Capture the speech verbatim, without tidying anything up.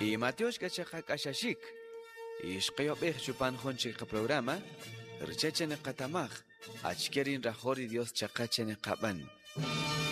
Y Mateos kachaqa k'ashashik. Ishqiyop'ej chupanjonchik programa. Richachani qatamaq. Achkerin rajori Dios chaqachani qaban.